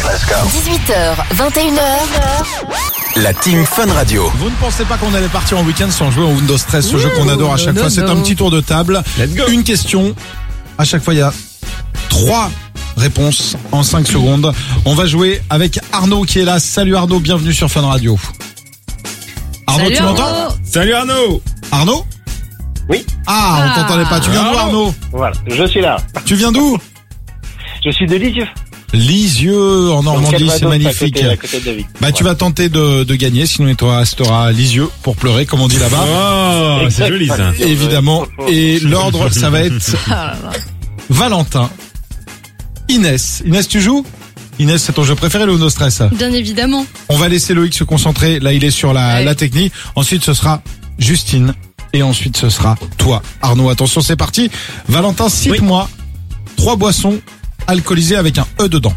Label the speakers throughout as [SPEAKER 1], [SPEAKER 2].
[SPEAKER 1] let's go.
[SPEAKER 2] 18h, 21h.
[SPEAKER 1] La Team Fun Radio.
[SPEAKER 3] Vous ne pensez pas qu'on allait partir en week-end sans jouer au Windows Stress, ce jeu qu'on adore à chaque fois. C'est un petit tour de table.
[SPEAKER 4] Let's go.
[SPEAKER 3] Une question. À chaque fois, il y a 3 réponses en 5 secondes. On va jouer avec Arnaud qui est là. Salut Arnaud, bienvenue sur Fun Radio. Arnaud,
[SPEAKER 2] Salut
[SPEAKER 3] tu m'entends?
[SPEAKER 2] Arnaud.
[SPEAKER 4] Salut Arnaud.
[SPEAKER 3] Arnaud?
[SPEAKER 5] Oui.
[SPEAKER 3] Ah, on t'entendait pas. Tu viens d'où, Arnaud?
[SPEAKER 5] Voilà, je suis là.
[SPEAKER 3] Tu viens d'où?
[SPEAKER 5] Je suis de Lisieux.
[SPEAKER 3] Lisieux, en Normandie, c'est magnifique.
[SPEAKER 5] À côté de David.
[SPEAKER 3] Bah, tu vas tenter de gagner, sinon il te restera Lisieux pour pleurer, comme on dit là-bas.
[SPEAKER 4] Oh, c'est joli ça.
[SPEAKER 3] Évidemment. Et l'ordre, ça va être Valentin, Inès. Inès, tu joues? Inès, c'est ton jeu préféré, le No Stress?
[SPEAKER 6] Bien évidemment.
[SPEAKER 3] On va laisser Loïc se concentrer. Là, il est sur la technique. Ensuite, ce sera Justine. Et ensuite, ce sera toi, Arnaud. Attention, c'est parti. Valentin, cite-moi 3 boissons alcoolisées avec un E dedans.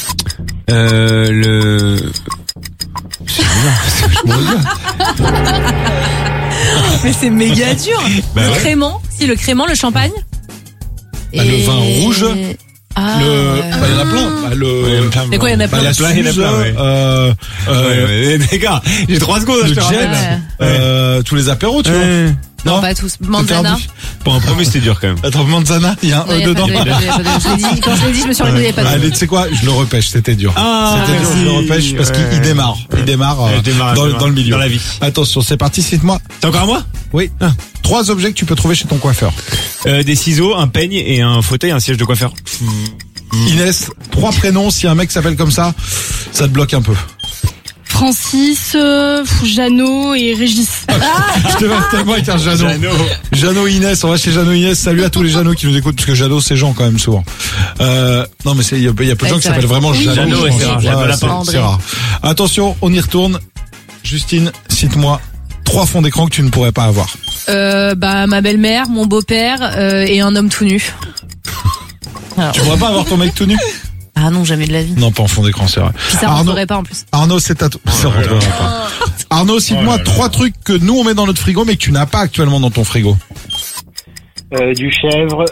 [SPEAKER 6] Mais c'est méga dur.
[SPEAKER 4] Bah
[SPEAKER 6] Le
[SPEAKER 4] ouais.
[SPEAKER 6] crément, le crément, le champagne.
[SPEAKER 3] Bah, le vin rouge.
[SPEAKER 6] Ah,
[SPEAKER 3] Il y en a plein.
[SPEAKER 6] Mais quoi, il y en a plein?
[SPEAKER 3] La
[SPEAKER 4] plein, il y en a
[SPEAKER 3] Suze,
[SPEAKER 4] plein, ouais. Les gars, j'ai 3 secondes, je
[SPEAKER 3] le
[SPEAKER 4] te rappelle.
[SPEAKER 3] jet, tous les apéros, tu vois.
[SPEAKER 6] Non, pas tous. Manzana.
[SPEAKER 4] Pour un premier, c'était dur quand même.
[SPEAKER 3] Attends, Manzana, il y a un E dedans.
[SPEAKER 6] Quand je l'ai dit, je me suis réveillée, pas de
[SPEAKER 3] Allez, tu sais quoi, je le repêche, c'était dur. C'était dur, je le repêche parce qu'il démarre. Il démarre dans le milieu.
[SPEAKER 4] Dans la vie.
[SPEAKER 3] Attention, c'est parti, cite-moi.
[SPEAKER 4] C'est encore à moi?
[SPEAKER 3] Oui. 3 objets que tu peux trouver chez ton coiffeur.
[SPEAKER 4] Des ciseaux, un peigne et un fauteuil, un siège de coiffeur.
[SPEAKER 3] Inès, 3 prénoms, si un mec s'appelle comme ça te bloque un peu.
[SPEAKER 6] Francis, Jeannot et Régis.
[SPEAKER 3] Je te vois tellement avec un Jeannot. Jeannot Inès, on va chez Jeannot Inès. Salut à tous les Jeannot qui nous écoutent, parce que Jeannot c'est Jean quand même souvent. Non mais il y a peu de gens qui s'appellent vraiment Jeannot.
[SPEAKER 4] Jeannot,
[SPEAKER 3] je pense.
[SPEAKER 4] c'est rare, Jeannot Lapin.
[SPEAKER 3] C'est rare. Attention, on y retourne. Justine, cite-moi 3 fonds d'écran que tu ne pourrais pas avoir.
[SPEAKER 6] Ma belle-mère, mon beau-père et un homme tout nu.
[SPEAKER 3] Tu pourrais pas avoir ton mec tout nu?
[SPEAKER 6] Ah non, jamais de la vie.
[SPEAKER 3] Non, pas en fond d'écran, c'est vrai.
[SPEAKER 6] Puis ça rentrerait pas en plus.
[SPEAKER 3] Arnaud, c'est à toi. Ça rentrerait pas. Arnaud, cite-moi 3 trucs que nous on met dans notre frigo mais que tu n'as pas actuellement dans ton frigo.
[SPEAKER 5] Du chèvre,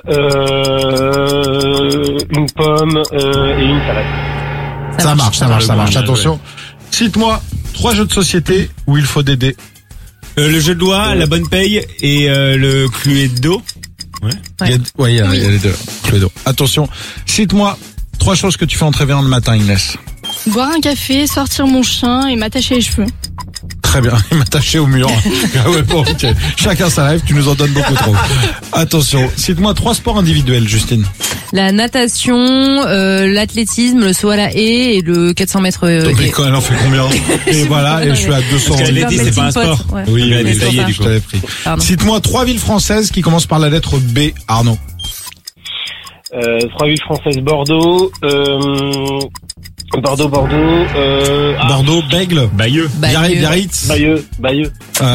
[SPEAKER 5] une pomme et une salade.
[SPEAKER 3] Ça marche. Attention. Cite-moi 3 jeux de société où il faut des dés.
[SPEAKER 4] Le jeu de doigts, la bonne paye et le Cluedo.
[SPEAKER 3] Il y a les deux. Cluedo. Attention. Cite-moi 3 choses que tu fais en te réveillant le matin, Inès.
[SPEAKER 6] Boire un café, sortir mon chien et m'attacher les cheveux.
[SPEAKER 3] Très bien. Il m'a attaché au mur. Ah ouais, bon, ok. Chacun sa rêve, tu nous en donnes beaucoup trop. Attention. Cite-moi 3 sports individuels, Justine.
[SPEAKER 6] La natation, l'athlétisme, le saut à la haie et le 400 mètres.
[SPEAKER 3] Mais quand elle en fait combien? Et voilà, et je suis à 200.
[SPEAKER 4] Parce qu'elle c'est pas un sport.
[SPEAKER 6] Ouais.
[SPEAKER 3] Oui,
[SPEAKER 4] Il a
[SPEAKER 3] mais
[SPEAKER 4] détaillé, du
[SPEAKER 3] je
[SPEAKER 4] coup.
[SPEAKER 3] t'avais pris.
[SPEAKER 6] Pardon.
[SPEAKER 3] Cite-moi 3 villes françaises qui commencent par la lettre B, Arnaud.
[SPEAKER 5] 3 villes françaises, Bordeaux,
[SPEAKER 3] Bordeaux, Bègle,
[SPEAKER 4] Bayeux.
[SPEAKER 3] Biarritz.
[SPEAKER 5] Bayeux.